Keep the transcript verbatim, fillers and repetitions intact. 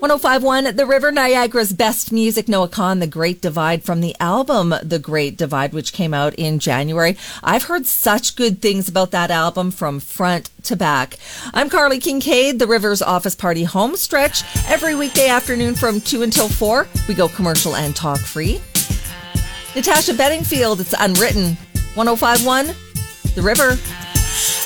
oh five point one, The River, Niagara's best music. Noah Kahan, The Great Divide, from the album The Great Divide, which came out in January. I've heard such good things about that album from front to back. I'm Carly Kincaid, The River's Office Party home stretch. Every weekday afternoon from two until four, we go commercial and talk free. Natasha Bedingfield, it's Unwritten. one oh five point one, The River.